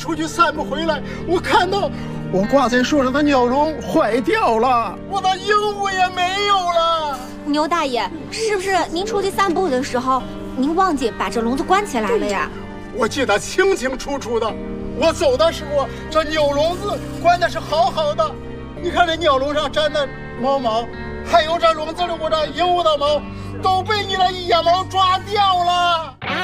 出去散步回来，我看到我挂在树上的鸟笼坏掉了，我的鹦鹉也没有了。 牛大爷，是不是您出去散步的时候，您忘记把这笼子关起来了呀？ 我记得清清楚楚的，我走的时候，这鸟笼子关的是好好的。你看这鸟笼上粘的猫毛，还有这笼子里我这鹦鹉的毛，都被你那野猫抓掉了。